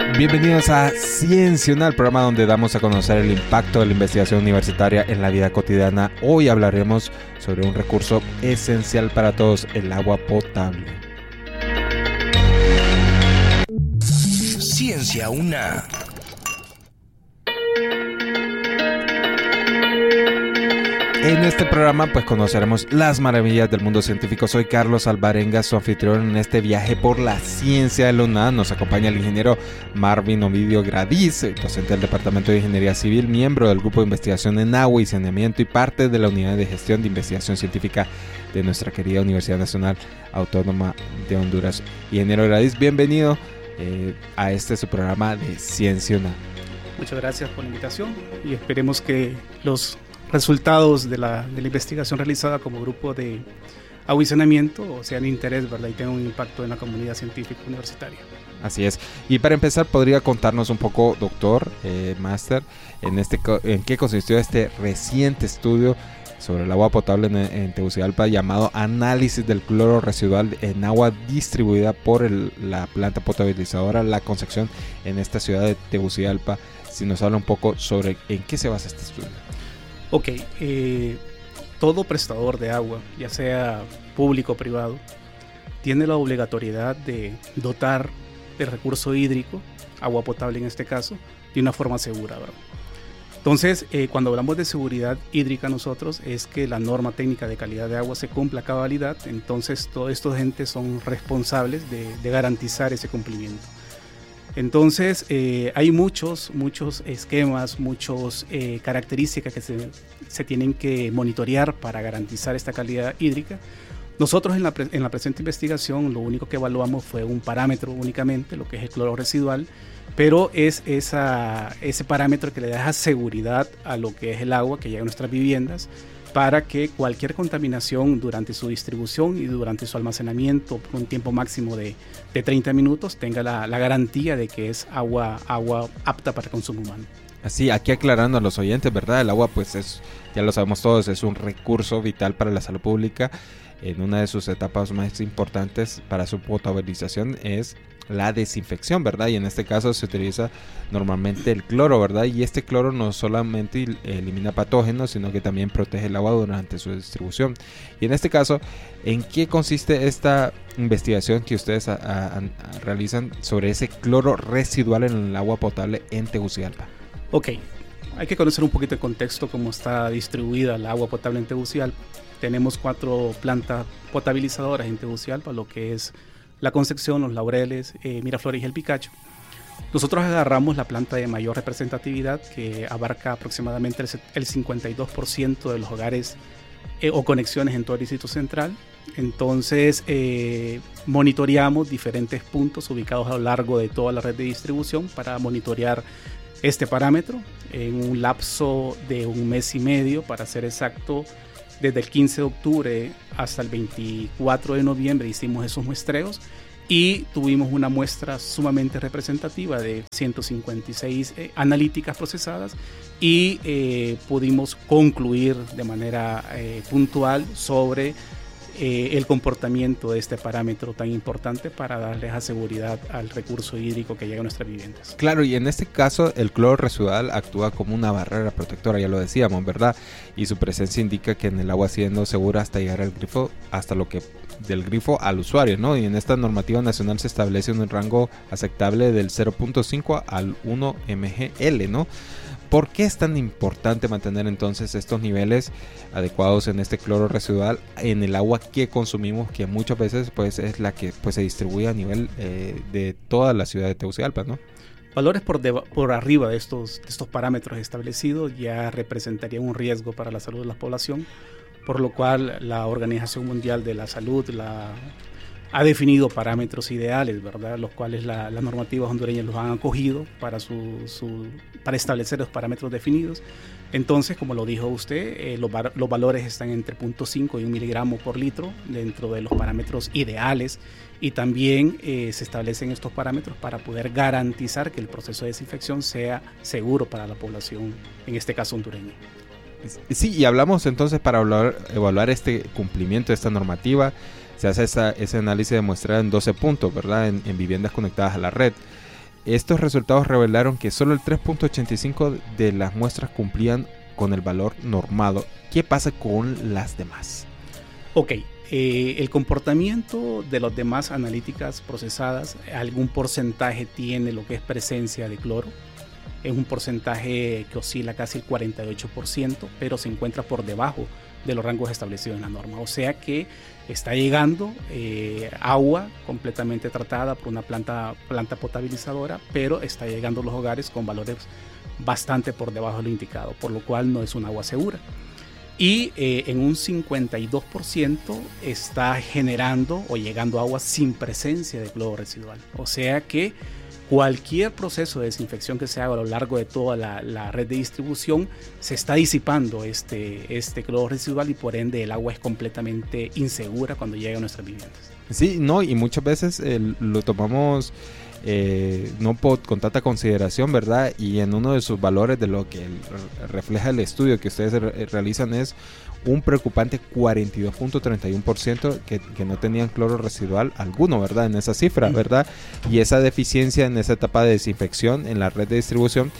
Bienvenidos a Ciencional, programa donde damos a conocer el impacto de la investigación universitaria en la vida cotidiana. Hoy hablaremos sobre un recurso esencial para todos, el agua potable. Ciencia UNA. En este programa pues conoceremos las maravillas del mundo científico. Soy Carlos Alvarenga, su anfitrión en este viaje por la ciencia de la UNA. Nos acompaña el ingeniero Marvin Ovidio Gradiz, docente del Departamento de Ingeniería Civil, miembro del Grupo de Investigación en Agua y Saneamiento y parte de la Unidad de Gestión de Investigación Científica de nuestra querida Universidad Nacional Autónoma de Honduras. Ingeniero Gradiz, bienvenido a este su programa de Ciencia UNA. Muchas gracias por la invitación y esperemos que los resultados de la investigación realizada como grupo de agua y saneamiento sean de interés, ¿verdad? Y tengan un impacto en la comunidad científica universitaria. Así es. Y para empezar, ¿podría contarnos un poco, doctor, máster, en qué consistió este reciente estudio sobre el agua potable en Tegucigalpa llamado Análisis del cloro residual en agua distribuida por la planta potabilizadora La Concepción en esta ciudad de Tegucigalpa? Si nos habla un poco sobre en qué se basa este estudio. Ok, todo prestador de agua, ya sea público o privado, tiene la obligatoriedad de dotar del recurso hídrico, agua potable en este caso, de una forma segura, ¿verdad? Entonces, cuando hablamos de seguridad hídrica nosotros, es que la norma técnica de calidad de agua se cumpla a cabalidad. Entonces todos estos entes son responsables de garantizar ese cumplimiento. Entonces hay muchos esquemas, muchas características que se tienen que monitorear para garantizar esta calidad hídrica. Nosotros en la presente investigación lo único que evaluamos fue un parámetro únicamente, lo que es el cloro residual, pero es ese parámetro que le da seguridad a lo que es el agua que llega a nuestras viviendas, para que cualquier contaminación durante su distribución y durante su almacenamiento por un tiempo máximo de 30 minutos tenga la garantía de que es agua apta para el consumo humano. Así, aquí aclarando a los oyentes, ¿verdad? El agua, pues ya lo sabemos todos, es un recurso vital para la salud pública. En una de sus etapas más importantes para su potabilización es la desinfección, ¿verdad? Y en este caso se utiliza normalmente el cloro, ¿verdad? Y este cloro no solamente elimina patógenos, sino que también protege el agua durante su distribución. Y en este caso, ¿en qué consiste esta investigación que ustedes realizan sobre ese cloro residual en el agua potable en Tegucigalpa? Ok, hay que conocer un poquito el contexto, cómo está distribuida el agua potable en Tegucigalpa. Tenemos 4 plantas potabilizadoras en Tegucigalpa, lo que es La Concepción, Los Laureles, Miraflores y El Picacho. Nosotros agarramos la planta de mayor representatividad, que abarca aproximadamente el 52% de los hogares o conexiones en todo el Distrito Central. Entonces monitoreamos diferentes puntos ubicados a lo largo de toda la red de distribución para monitorear este parámetro en un lapso de un mes y medio, para ser exacto. Desde el 15 de octubre hasta el 24 de noviembre hicimos esos muestreos y tuvimos una muestra sumamente representativa de 156 analíticas procesadas y pudimos concluir de manera puntual sobre el comportamiento de este parámetro tan importante para darle esa seguridad al recurso hídrico que llega a nuestras viviendas. Claro, y en este caso el cloro residual actúa como una barrera protectora, ya lo decíamos, ¿verdad? Y su presencia indica que en el agua siendo segura hasta llegar al grifo, del grifo al usuario, ¿no? Y en esta normativa nacional se establece un rango aceptable del 0.5 al 1 mgl, ¿no? ¿Por qué es tan importante mantener entonces estos niveles adecuados en este cloro residual en el agua que consumimos, que muchas veces pues es la que pues se distribuye a nivel de toda la ciudad de Tegucigalpa, ¿no? Valores por arriba de estos parámetros establecidos ya representarían un riesgo para la salud de la población, por lo cual la Organización Mundial de la Salud ha definido parámetros ideales, ¿verdad? Los cuales las normativas hondureñas los han acogido para establecer los parámetros definidos. Entonces, como lo dijo usted, los valores están entre 0.5 y 1 miligramo por litro dentro de los parámetros ideales, y también se establecen estos parámetros para poder garantizar que el proceso de desinfección sea seguro para la población, en este caso hondureña. Sí, y hablamos entonces para evaluar este cumplimiento de esta normativa. Se hace ese análisis de muestra en 12 puntos, ¿verdad? En viviendas conectadas a la red. estos resultados revelaron que solo el 3.85 de las muestras cumplían con el valor normado. ¿Qué pasa con las demás? Ok, el comportamiento de las demás analíticas procesadas, algún porcentaje tiene lo que es presencia de cloro. Es un porcentaje que oscila casi el 48%, pero se encuentra por debajo de los rangos establecidos en la norma. O sea que está llegando agua completamente tratada por una planta potabilizadora, pero está llegando a los hogares con valores bastante por debajo de lo indicado, por lo cual no es un agua segura. Y en un 52% está generando o llegando agua sin presencia de cloro residual. O sea que cualquier proceso de desinfección que se haga a lo largo de toda la red de distribución se está disipando este cloro residual, y por ende el agua es completamente insegura cuando llega a nuestras viviendas. Sí, no, y muchas veces lo tomamos no con tanta consideración, ¿verdad? Y en uno de sus valores de lo que refleja el estudio que ustedes realizan es un preocupante 42.31% que no tenían cloro residual alguno, ¿verdad? En esa cifra, ¿verdad? Y esa deficiencia en esa etapa de desinfección en la red de distribución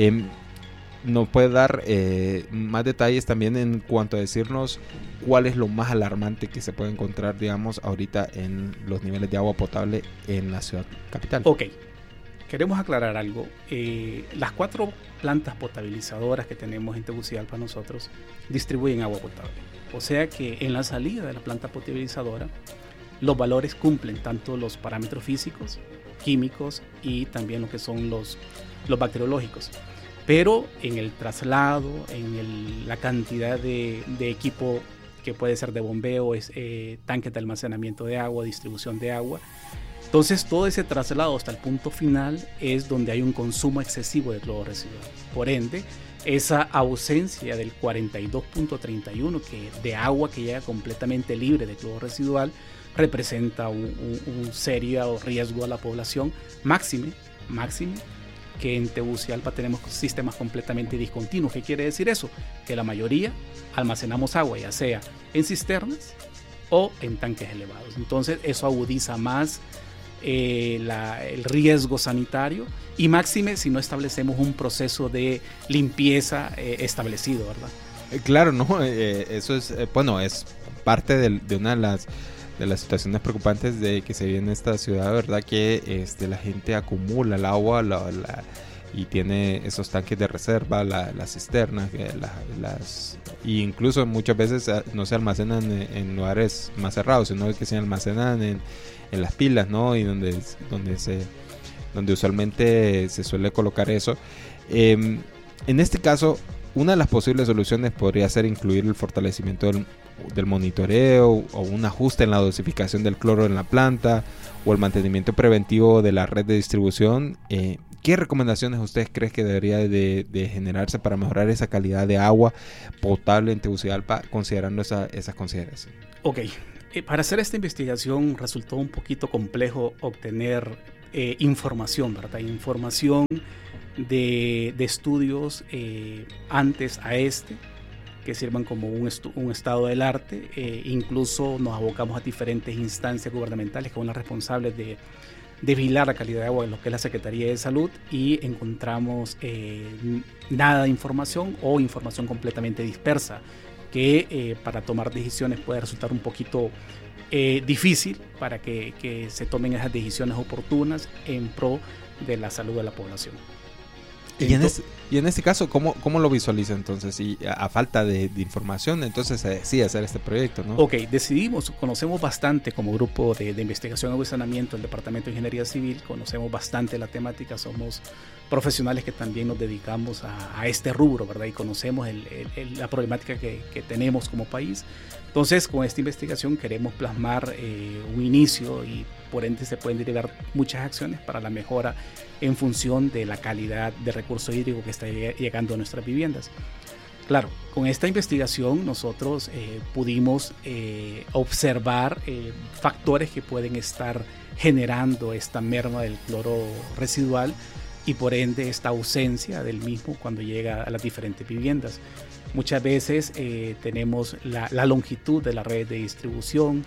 nos puede dar más detalles también en cuanto a decirnos cuál es lo más alarmante que se puede encontrar, digamos, ahorita en los niveles de agua potable en la ciudad capital. Ok, queremos aclarar algo. Las 4 plantas potabilizadoras que tenemos en Tegucigalpa nosotros distribuyen agua potable. O sea que en la salida de la planta potabilizadora los valores cumplen tanto los parámetros físicos, químicos y también lo que son los bacteriológicos. Pero en el traslado, en la cantidad de equipo que puede ser de bombeo, tanques de almacenamiento de agua, distribución de agua. Entonces todo ese traslado hasta el punto final es donde hay un consumo excesivo de cloro residual. Por ende, esa ausencia del 42.31 de agua que llega completamente libre de cloro residual representa un serio riesgo a la población, máxime que en Tegucigalpa tenemos sistemas completamente discontinuos. ¿Qué quiere decir eso? Que la mayoría almacenamos agua, ya sea en cisternas o en tanques elevados. Entonces eso agudiza más el riesgo sanitario, y máxime si no establecemos un proceso de limpieza establecido, ¿verdad? Claro, no, eso es, bueno, es parte de una de las situaciones preocupantes de que se vive en esta ciudad, ¿verdad? Que la gente acumula el agua y tiene esos tanques de reserva, las cisternas, y incluso muchas veces no se almacenan en lugares más cerrados, sino que se almacenan en las pilas, ¿no? Y donde usualmente se suele colocar eso. En este caso, una de las posibles soluciones podría ser incluir el fortalecimiento del monitoreo, o un ajuste en la dosificación del cloro en la planta, o el mantenimiento preventivo de la red de distribución. ¿Qué recomendaciones ustedes creen que debería de generarse para mejorar esa calidad de agua potable en Tegucigalpa, considerando esas consideraciones? Ok, para hacer esta investigación resultó un poquito complejo obtener información, ¿verdad? Información de estudios antes a que sirvan como un estado del arte. Incluso nos abocamos a diferentes instancias gubernamentales que son las responsables de vigilar la calidad de agua, en lo que es la Secretaría de Salud, y encontramos nada de información o información completamente dispersa que para tomar decisiones puede resultar un poquito difícil para que se tomen esas decisiones oportunas en pro de la salud de la población. Y en este caso, ¿cómo lo visualiza entonces? Y a falta de información, entonces se decide hacer este proyecto, ¿no? Ok, conocemos bastante como grupo de investigación y saneamiento del Departamento de Ingeniería Civil, conocemos bastante la temática, somos profesionales que también nos dedicamos a este rubro, ¿verdad? Y conocemos la problemática que tenemos como país. Entonces, con esta investigación queremos plasmar un inicio, y por ende se pueden derivar muchas acciones para la mejora en función de la calidad de recurso hídrico que está llegando a nuestras viviendas. Claro, con esta investigación nosotros pudimos observar factores que pueden estar generando esta merma del cloro residual, y por ende esta ausencia del mismo cuando llega a las diferentes viviendas. Muchas veces tenemos la longitud de la red de distribución,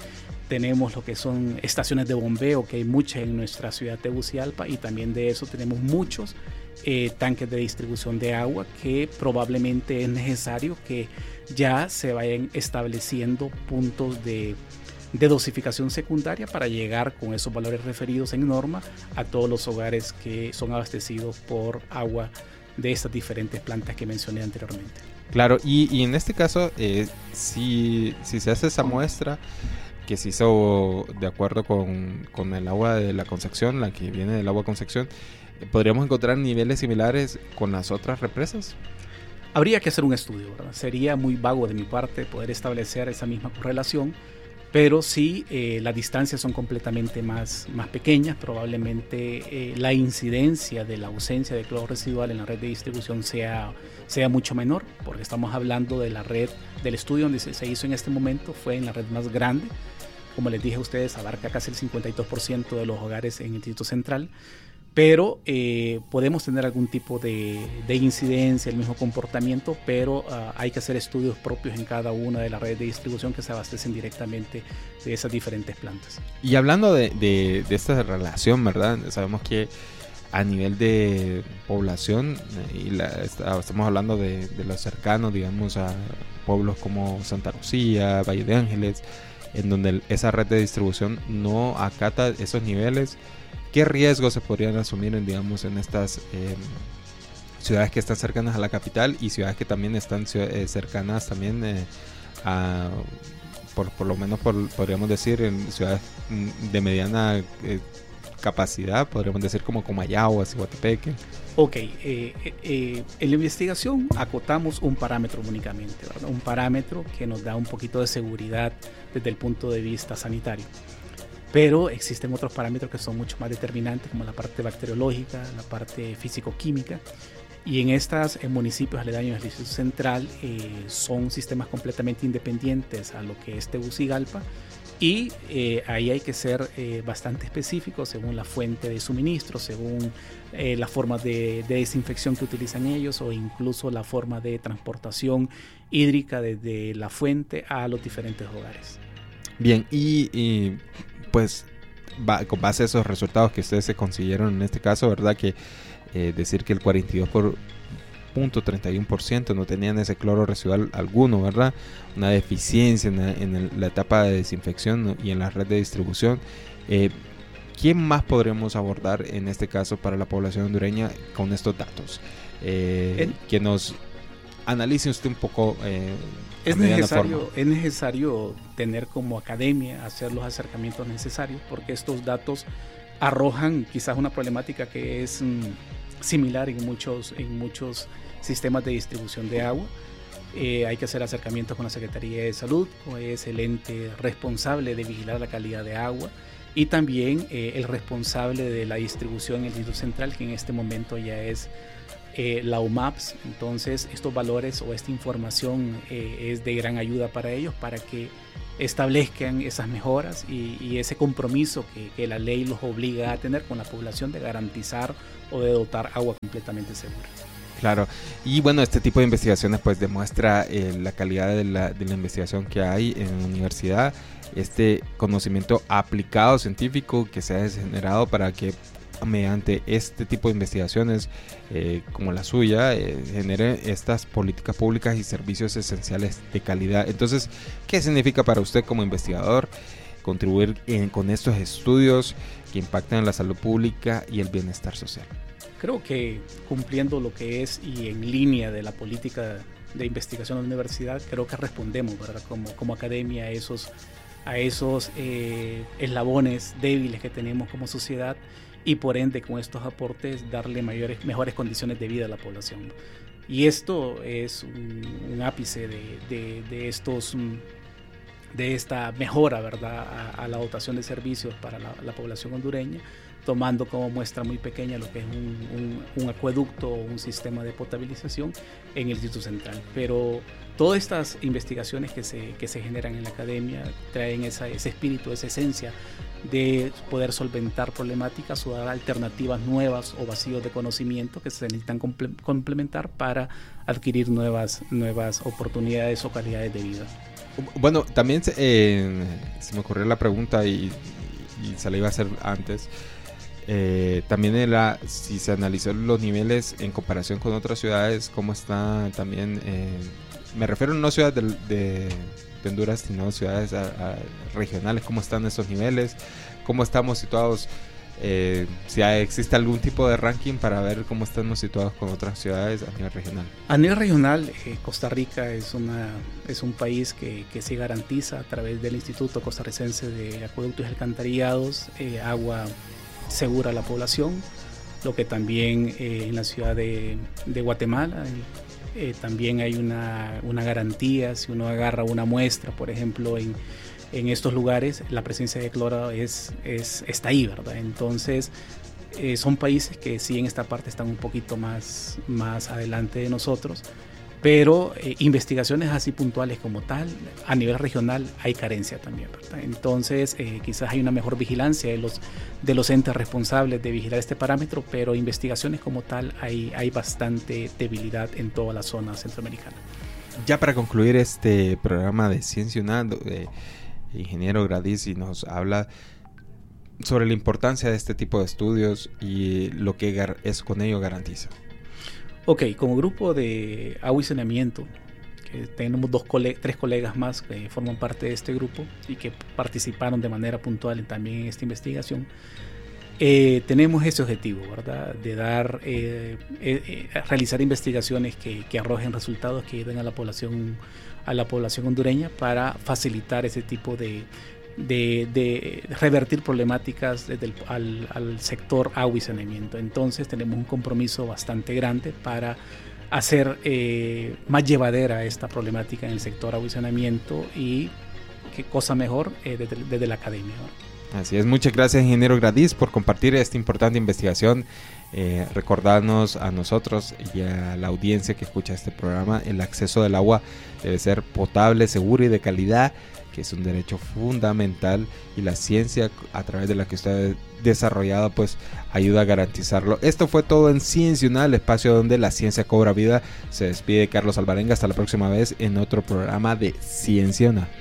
tenemos lo que son estaciones de bombeo, que hay muchas en nuestra ciudad de Tegucigalpa, y también de eso tenemos muchos tanques de distribución de agua, que probablemente es necesario que ya se vayan estableciendo puntos de dosificación secundaria para llegar con esos valores referidos en norma a todos los hogares que son abastecidos por agua de estas diferentes plantas que mencioné anteriormente. Claro, y en este caso, si se hace esa muestra que se hizo de acuerdo con el agua de la Concepción, la que viene del agua Concepción, ¿podríamos encontrar niveles similares con las otras represas? Habría que hacer un estudio, ¿verdad? Sería muy vago de mi parte poder establecer esa misma correlación, pero sí las distancias son completamente más pequeñas. Probablemente la incidencia de la ausencia de cloro residual en la red de distribución sea mucho menor, porque estamos hablando de la red del estudio donde se hizo en este momento, fue en la red más grande. Como les dije a ustedes, abarca casi el 52% de los hogares en el Distrito Central, pero podemos tener algún tipo de incidencia, el mismo comportamiento, pero hay que hacer estudios propios en cada una de las redes de distribución que se abastecen directamente de esas diferentes plantas. Y hablando de esta relación, ¿verdad? Sabemos que a nivel de población, estamos hablando de los cercanos, digamos, a pueblos como Santa Lucía, Valle de Ángeles, en donde esa red de distribución no acata esos niveles. ¿Qué riesgos se podrían asumir en estas ciudades que están cercanas a la capital y ciudades que también están cercanas también por lo menos podríamos decir en ciudades de mediana capacidad, podríamos decir como Comayagua, Ciguatepeque? Ok, en la investigación acotamos un parámetro únicamente, ¿verdad? Un parámetro que nos da un poquito de seguridad desde el punto de vista sanitario. Pero existen otros parámetros que son mucho más determinantes, como la parte bacteriológica, la parte físico-química. Y en municipios aledaños del Distrito Central son sistemas completamente independientes a lo que es Tegucigalpa. Y ahí hay que ser bastante específico según la fuente de suministro, según la forma de desinfección que utilizan ellos, o incluso la forma de transportación hídrica desde la fuente a los diferentes hogares. Bien, y pues con base a esos resultados que ustedes se consiguieron en este caso, ¿verdad? Que decir que el 42.31% no tenían ese cloro residual alguno, ¿verdad? Una deficiencia en la etapa de desinfección y en la red de distribución. ¿Quién más podremos abordar en este caso para la población hondureña con estos datos? Que nos analice usted un poco. Es necesario tener como academia hacer los acercamientos necesarios, porque estos datos arrojan quizás una problemática que es similar en muchos sistemas de distribución de agua. Hay que hacer acercamientos con la Secretaría de Salud, que es el ente responsable de vigilar la calidad de agua, y también el responsable de la distribución en el Distrito Central, que en este momento ya es la UMAPS. Entonces estos valores o esta información es de gran ayuda para ellos, para que establezcan esas mejoras y ese compromiso que la ley los obliga a tener con la población, de garantizar o de dotar agua completamente segura. Claro, y bueno, este tipo de investigaciones pues demuestra la calidad de la investigación que hay en la universidad, este conocimiento aplicado científico que se ha generado para que mediante este tipo de investigaciones como la suya genere estas políticas públicas y servicios esenciales de calidad. Entonces, ¿qué significa para usted como investigador contribuir con estos estudios que impactan en la salud pública y el bienestar social? Creo que cumpliendo lo que es y en línea de la política de investigación de la universidad, creo que respondemos, ¿verdad? Como academia a esos eslabones débiles que tenemos como sociedad, y por ende con estos aportes darle mejores condiciones de vida a la población. Y esto es un ápice de esta mejora, ¿verdad?, a la dotación de servicios para la población hondureña, tomando como muestra muy pequeña lo que es un acueducto o un sistema de potabilización en el Distrito Central. Pero todas estas investigaciones que se generan en la academia traen ese espíritu, esa esencia de poder solventar problemáticas o dar alternativas nuevas o vacíos de conocimiento que se necesitan complementar para adquirir nuevas oportunidades o calidades de vida. Bueno, también se me ocurrió la pregunta y se la iba a hacer antes. También era si se analizó los niveles en comparación con otras ciudades, cómo está también, me refiero no a ciudades de Honduras, sino ciudades regionales, cómo están esos niveles, cómo estamos situados, si existe algún tipo de ranking para ver cómo estamos situados con otras ciudades a nivel regional. A nivel regional, Costa Rica es un país que se garantiza a través del Instituto Costarricense de Acueductos y Alcantarillados agua segura a la población, lo que también en la ciudad de Guatemala también hay una garantía. Si uno agarra una muestra, por ejemplo, en estos lugares, la presencia de cloro está ahí, ¿verdad? Entonces, son países que sí en esta parte están un poquito más adelante de nosotros, pero investigaciones así puntuales como tal, a nivel regional hay carencia también, ¿verdad? Entonces, quizás hay una mejor vigilancia de los entes responsables de vigilar este parámetro, pero investigaciones como tal hay bastante debilidad en toda la zona centroamericana. Ya para concluir este programa de Ciencia UNA, ingeniero Gradissi nos habla sobre la importancia de este tipo de estudios y lo que eso con ello garantiza. Ok, como grupo de agua y saneamiento, que tenemos tres colegas más que forman parte de este grupo y que participaron de manera puntual también en esta investigación, tenemos ese objetivo, ¿verdad? De realizar investigaciones que arrojen resultados que ayuden a la población hondureña para facilitar ese tipo de revertir problemáticas al sector agua y saneamiento. Entonces tenemos un compromiso bastante grande para hacer más llevadera esta problemática en el sector agua y saneamiento, y qué cosa mejor desde la academia, ¿no? Así es, muchas gracias, ingeniero Gradissi, por compartir esta importante investigación, recordarnos a nosotros y a la audiencia que escucha este programa: el acceso del agua debe ser potable, seguro y de calidad, que es un derecho fundamental, y la ciencia a través de la que usted ha desarrollado pues ayuda a garantizarlo. Esto fue todo en Ciencia UNA, el espacio donde la ciencia cobra vida. Se despide Carlos Alvarenga, hasta la próxima vez en otro programa de Ciencia UNA.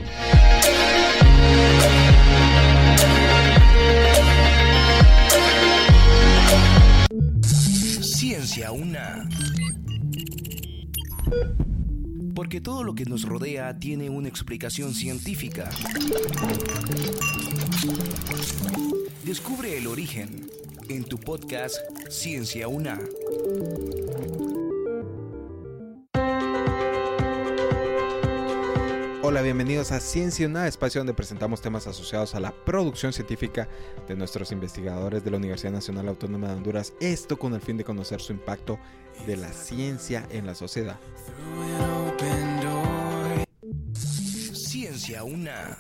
Ciencia UNA. Porque todo lo que nos rodea tiene una explicación científica. Descubre el origen en tu podcast Ciencia UNA. Hola, bienvenidos a Ciencia UNA, espacio donde presentamos temas asociados a la producción científica de nuestros investigadores de la Universidad Nacional Autónoma de Honduras. Esto con el fin de conocer su impacto de la ciencia en la sociedad. Ciencia UNA.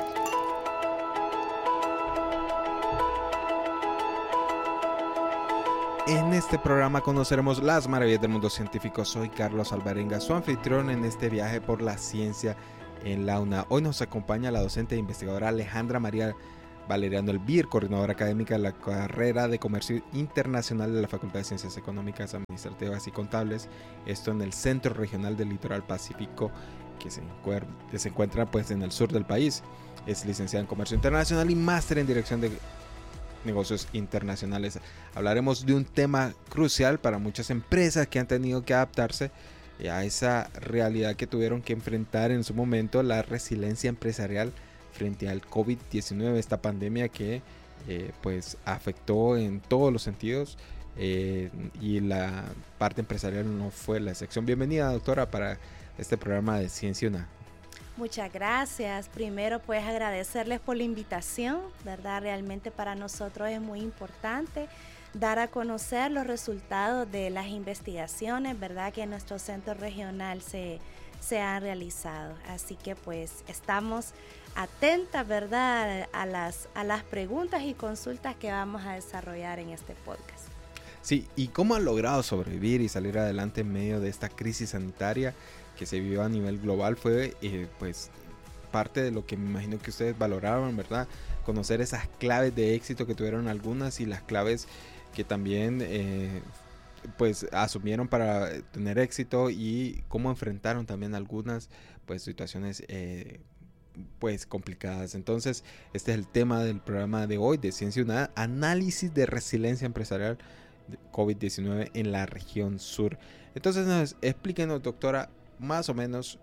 En este programa conoceremos las maravillas del mundo científico. Soy Carlos Alvarenga, su anfitrión en este viaje por la ciencia en la UNA. Hoy nos acompaña la docente e investigadora Alejandra María Valeriano Elvir, coordinadora académica de la carrera de Comercio Internacional de la Facultad de Ciencias Económicas, Administrativas y Contables, esto en el Centro Regional del Litoral Pacífico, que se encuentra pues en el sur del país. Es licenciada en Comercio Internacional y máster en Dirección de Negocios Internacionales. Hablaremos de un tema crucial para muchas empresas que han tenido que adaptarse a esa realidad que tuvieron que enfrentar en su momento: la resiliencia empresarial frente al COVID-19, esta pandemia que pues afectó en todos los sentidos, y la parte empresarial no fue la excepción. Bienvenida, doctora, para este programa de Ciencia UNA. Muchas gracias. Primero, pues agradecerles por la invitación, ¿verdad? Realmente para nosotros es muy importante dar a conocer los resultados de las investigaciones, ¿verdad?, que en nuestro centro regional se han realizado. Así que pues estamos atentas, ¿verdad?, a las preguntas y consultas que vamos a desarrollar en este podcast. Sí, ¿y cómo han logrado sobrevivir y salir adelante en medio de esta crisis sanitaria que se vivió a nivel global? Fue pues parte de lo que me imagino que ustedes valoraron, ¿verdad? Conocer esas claves de éxito que tuvieron algunas y las claves que también pues asumieron para tener éxito, y cómo enfrentaron también algunas pues situaciones pues complicadas. Entonces, este es el tema del programa de hoy de Ciencia UNA, análisis de resiliencia empresarial de COVID-19 en la región sur. Entonces, explíquenos, doctora, más o menos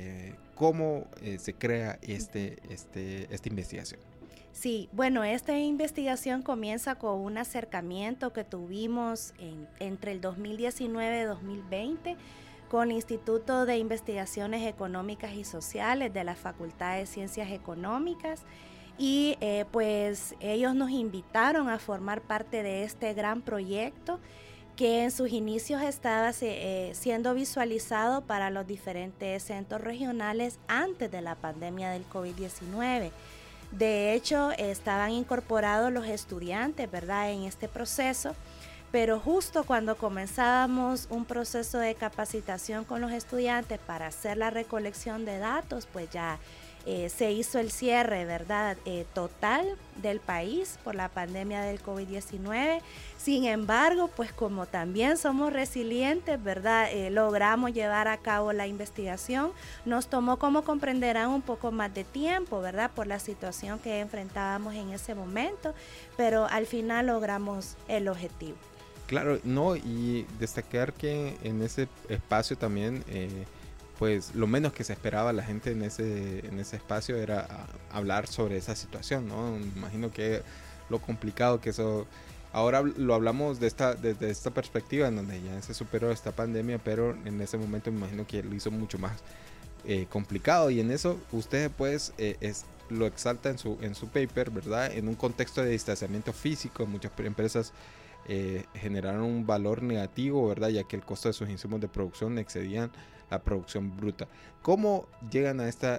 cómo se crea esta investigación. Sí, bueno, esta investigación comienza con un acercamiento que tuvimos entre el 2019 y 2020 con el Instituto de Investigaciones Económicas y Sociales de la Facultad de Ciencias Económicas, y pues ellos nos invitaron a formar parte de este gran proyecto que en sus inicios estaba siendo visualizado para los diferentes centros regionales antes de la pandemia del COVID-19. De hecho, estaban incorporados los estudiantes, ¿verdad?, en este proceso, pero justo cuando comenzábamos un proceso de capacitación con los estudiantes para hacer la recolección de datos, pues ya se hizo el cierre, ¿verdad?, total del país por la pandemia del COVID-19. Sin embargo, pues como también somos resilientes, ¿verdad?, logramos llevar a cabo la investigación. Nos tomó, como comprenderán, un poco más de tiempo, ¿verdad?, por la situación que enfrentábamos en ese momento, pero al final logramos el objetivo. Claro, no, y destacar que en ese espacio también, pues lo menos que se esperaba la gente en ese espacio era hablar sobre esa situación, ¿no? Me imagino que lo complicado que eso. Ahora lo hablamos desde esta perspectiva, en donde ya se superó esta pandemia, pero en ese momento me imagino que lo hizo mucho más complicado, y en eso usted pues lo exalta en su paper, ¿verdad? En un contexto de distanciamiento físico, muchas empresas generaron un valor negativo, ¿verdad?, ya que el costo de sus insumos de producción excedían la producción bruta. ¿Cómo llegan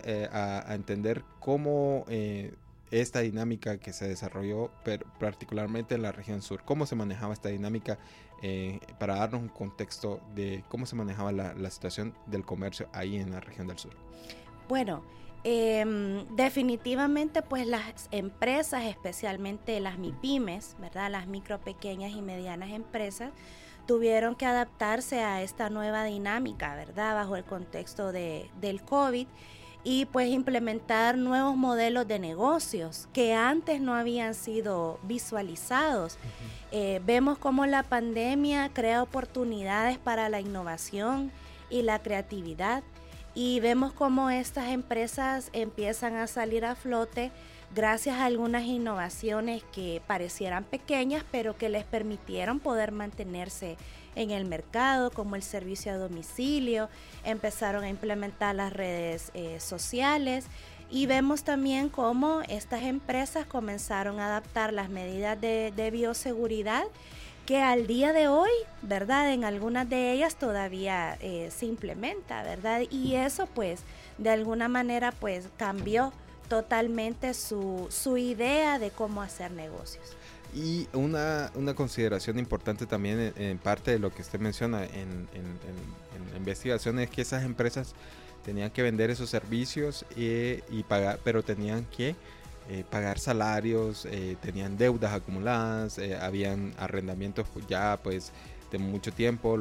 a entender cómo esta dinámica que se desarrolló particularmente en la región sur, cómo se manejaba esta dinámica, para darnos un contexto de cómo se manejaba la situación del comercio ahí en la región del sur? Bueno, definitivamente pues las empresas, especialmente las MIPYMES, ¿verdad?, las micro, pequeñas y medianas empresas, tuvieron que adaptarse a esta nueva dinámica, ¿verdad?, bajo el contexto del COVID, y pues implementar nuevos modelos de negocios que antes no habían sido visualizados. Vemos cómo la pandemia crea oportunidades para la innovación y la creatividad, y vemos cómo estas empresas empiezan a salir a flote gracias a algunas innovaciones que parecieran pequeñas, pero que les permitieron poder mantenerse en el mercado, como el servicio a domicilio. Empezaron a implementar las redes sociales, y vemos también cómo estas empresas comenzaron a adaptar las medidas de bioseguridad, que al día de hoy, ¿verdad?, en algunas de ellas todavía se implementa, ¿verdad? Y eso pues de alguna manera pues cambió totalmente su idea de cómo hacer negocios. Y una consideración importante también en parte de lo que usted menciona en la investigación es que esas empresas tenían que vender esos servicios y pagar, pero tenían que pagar salarios, tenían deudas acumuladas, habían arrendamientos ya pues de mucho tiempo,